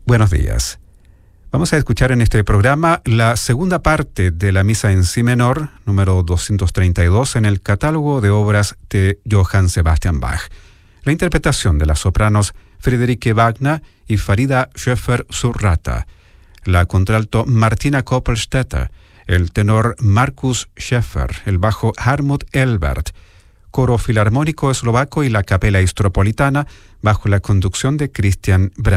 Buenos días. Vamos a escuchar en este programa la segunda parte de la Misa en Si menor, número 232, en el catálogo de obras de Johann Sebastian Bach. La interpretación de las sopranos Friederike Wagner y Farida Schöffer-Surrata, la contralto Martina Koppelstetter, el tenor Markus Schäfer, el bajo Hartmut Elbert, coro filarmónico eslovaco y la capela istropolitana bajo la conducción de Christian Brand.